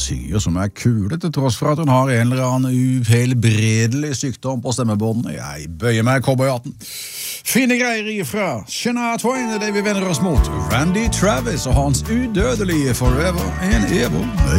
synger som kule til tross for at hun har en eller annen uhelbredelig sykdom på stemmebåndene. Jeg bøyer meg cowboyhatten. Fine greier fra Shania Twain, det vi vender oss mot Randy Travis og hans udødelige Forever and Ever.